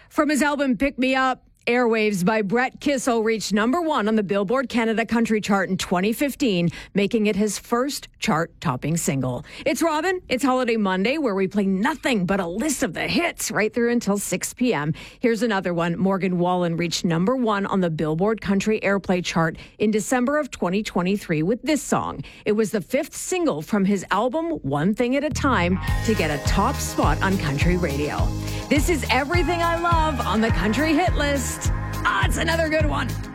From his album Pick Me Up, Airwaves by Brett Kissel reached number one on the Billboard Canada Country Chart in 2015, making it his first chart-topping single. It's Robin. It's Holiday Monday, where we play nothing but a list of the hits right through until 6 p.m. Here's another one. Morgan Wallen reached number one on the Billboard Country Airplay Chart in December of 2023 with this song. It was the fifth single from his album One Thing at a Time to get a top spot on country radio. This is Everything I Love on the Country Hit List. It's another good one.